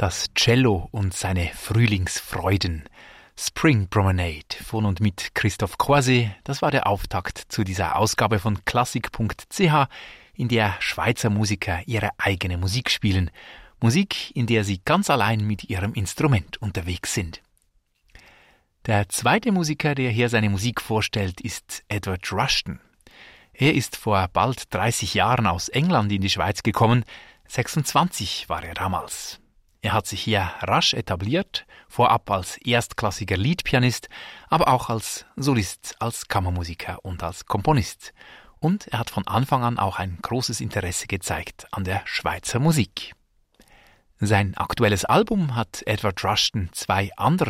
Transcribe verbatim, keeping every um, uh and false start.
Das Cello und seine Frühlingsfreuden. Spring Promenade von und mit Christophe Croiset, das war der Auftakt zu dieser Ausgabe von Klassik punkt c h, in der Schweizer Musiker ihre eigene Musik spielen. Musik, in der sie ganz allein mit ihrem Instrument unterwegs sind. Der zweite Musiker, der hier seine Musik vorstellt, ist Edward Rushton. Er ist vor bald dreißig Jahren aus England in die Schweiz gekommen. sechsundzwanzig war er damals. Er hat sich hier rasch etabliert, vorab als erstklassiger Liedpianist, aber auch als Solist, als Kammermusiker und als Komponist. Und er hat von Anfang an auch ein großes Interesse gezeigt an der Schweizer Musik. Sein aktuelles Album hat Edward Rushton zwei anderen